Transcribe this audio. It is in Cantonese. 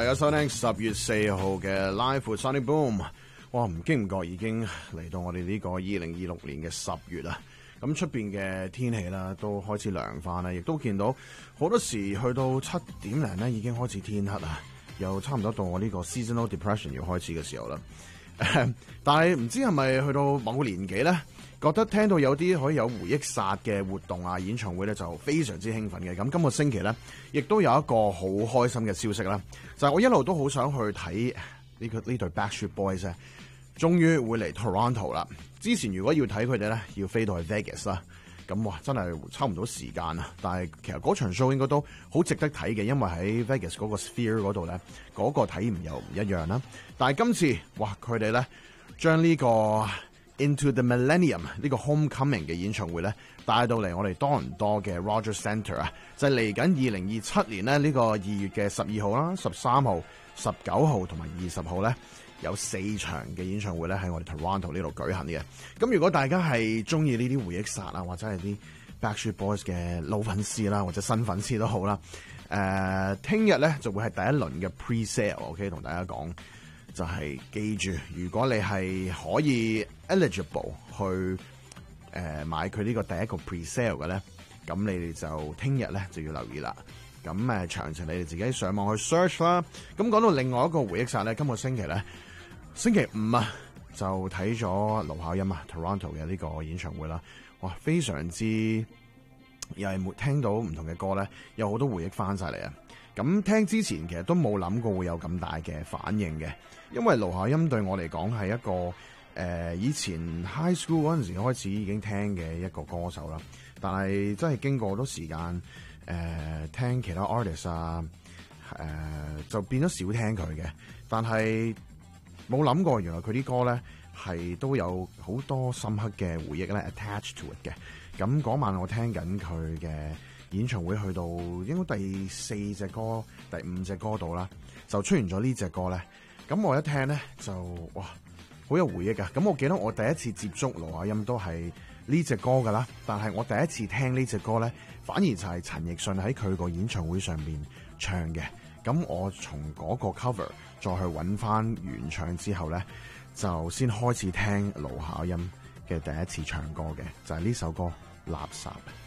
家收聽10月4號嘅 Live with Sunny Boom。哇，唔經唔覺已經嚟到我哋呢個2026年嘅10月啦。咁出邊嘅天氣啦都開始涼翻啦，亦都見到好多時去到7點零咧已經開始天黑啦，又差唔多到我呢個 seasonal depression 要開始嘅時候啦。但係唔知係咪去到某個年紀咧，覺得聽到有啲可以有回憶殺嘅活動啊、演唱會咧，就非常之興奮嘅。咁今個星期咧，亦都有一個好開心嘅消息啦，就係我一路都好想去睇呢對 Backstreet Boys 咧，終於會嚟 Toronto 啦。之前如果要睇佢哋咧，要飛到去 Vegas 啦。咁哇，真係抽唔到時間啊！但係其實嗰場 show 應該都好值得睇嘅，因為喺 Vegas 嗰個 Sphere 嗰度咧，嗰個體驗又唔一樣啦。但係今次哇，佢哋咧將呢個 Into the Millennium 呢個 Homecoming 嘅演唱會咧帶到嚟我哋多倫多嘅 Rogers Centre 啊，就係嚟緊2027年咧呢個2月嘅12號啦、13號、19號同埋20號咧。有4場嘅演唱會咧喺我哋 Toronto 呢度舉行嘅。咁如果大家係中意呢啲回憶殺啊，或者係啲 Backstreet Boys 嘅老粉絲啦，或者新粉絲都好啦。聽日咧就會係第一輪嘅 pre-sale，OK， 同大家講就係記住，如果你係可以 eligible 去買佢呢個第一個 pre-sale 嘅咧，咁你哋就聽日咧就要留意啦。咁詳情你哋自己上網去 search 啦。咁講到另外一個回憶殺咧，今個星期咧。星期五啊，就睇咗盧巧音啊 Toronto 嘅呢個演唱會啦，哇，非常之又係聽到唔同嘅歌咧，有好多回憶翻晒嚟啊！咁聽之前其實都冇諗過會有咁大嘅反應嘅，因為盧巧音對我嚟講係一個以前 high school 嗰陣時開始已經聽嘅一個歌手啦，但係真係經過好多時間聽其他 artist 啊，就變咗少聽佢嘅，但係冇諗過，原來佢啲歌咧係都有好多深刻嘅回憶咧 attached to it 嘅。咁嗰晚我聽緊佢嘅演唱會，去到應該第4隻歌、第5隻歌度啦，就出現咗呢隻歌咧。咁我一聽咧就哇，好有回憶㗎。咁我記得我第一次接觸盧巧音都係呢隻歌㗎啦，但係我第一次聽呢隻歌咧，反而就係陳奕迅喺佢個演唱會上面唱嘅。咁我從嗰個 cover 再去揾翻原唱之後咧，就先開始聽盧巧音嘅第一次唱歌嘅，就係呢首歌《垃圾》。